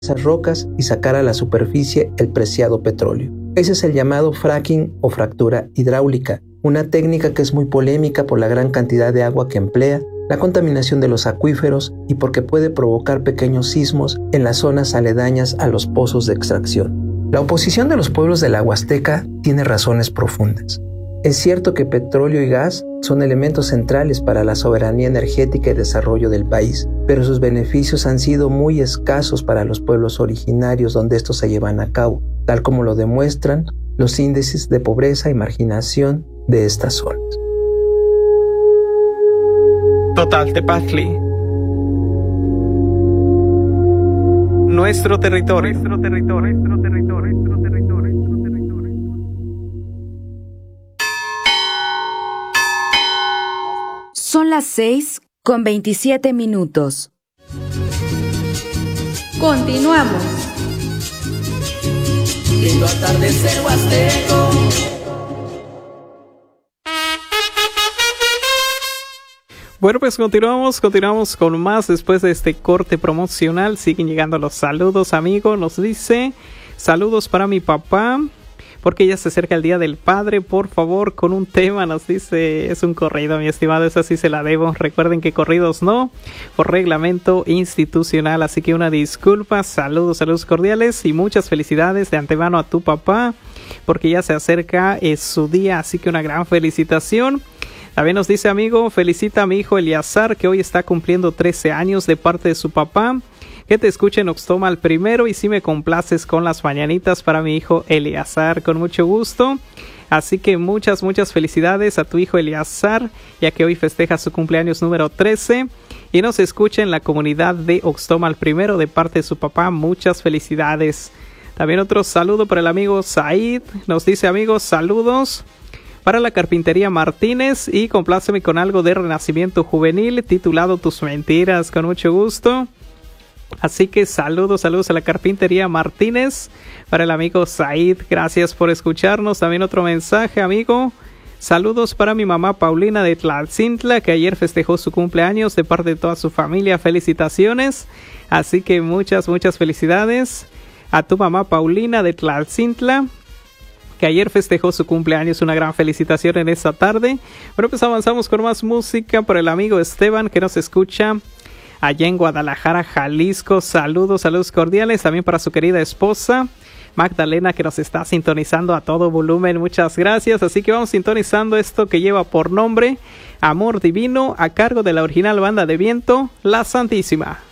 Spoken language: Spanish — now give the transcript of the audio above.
esas rocas y sacar a la superficie el preciado petróleo. Ese es el llamado fracking o fractura hidráulica, una técnica que es muy polémica por la gran cantidad de agua que emplea, la contaminación de los acuíferos y porque puede provocar pequeños sismos en las zonas aledañas a los pozos de extracción. La oposición de los pueblos de la Huasteca tiene razones profundas. Es cierto que petróleo y gas son elementos centrales para la soberanía energética y desarrollo del país, pero sus beneficios han sido muy escasos para los pueblos originarios donde estos se llevan a cabo, tal como lo demuestran los índices de pobreza y marginación de estas zonas. Total Tepazli. Nuestro territorio. Son las 6:27. Continuamos. Lindo atardecer huasteco. Bueno, pues continuamos con más después de este corte promocional. Siguen llegando los saludos, amigo. Nos dice, saludos para mi papá, porque ya se acerca el Día del Padre. Por favor, con un tema, nos dice, es un corrido, mi estimado, esa sí se la debo. Recuerden que corridos no, por reglamento institucional. Así que una disculpa, saludos cordiales y muchas felicidades de antemano a tu papá, porque ya se acerca su día, así que una gran felicitación. También nos dice, amigo, felicita a mi hijo Eliazar, que hoy está cumpliendo 13 años de parte de su papá. Que te escuche en Oxtomal primero y si me complaces con las mañanitas para mi hijo Eliazar, con mucho gusto. Así que muchas felicidades a tu hijo Eliazar, ya que hoy festeja su cumpleaños número 13 y nos escucha en la comunidad de Oxtomal primero de parte de su papá. Muchas felicidades. También otro saludo para el amigo Said. Nos dice, amigos, saludos para la carpintería Martínez y compláceme con algo de Renacimiento Juvenil titulado Tus Mentiras, con mucho gusto. Así que saludos a la carpintería Martínez para el amigo Said, gracias por escucharnos. También otro mensaje, amigo, saludos para mi mamá Paulina de Tlaltzintla, que ayer festejó su cumpleaños de parte de toda su familia, felicitaciones. Así que muchas felicidades a tu mamá Paulina de Tlaltzintla, que ayer festejó su cumpleaños. Una gran felicitación en esta tarde. Bueno, pues avanzamos con más música por el amigo Esteban, que nos escucha allá en Guadalajara, Jalisco. Saludos cordiales también para su querida esposa Magdalena, que nos está sintonizando a todo volumen. Muchas gracias. Así que vamos sintonizando esto que lleva por nombre Amor Divino, a cargo de la original banda de viento La Santísima.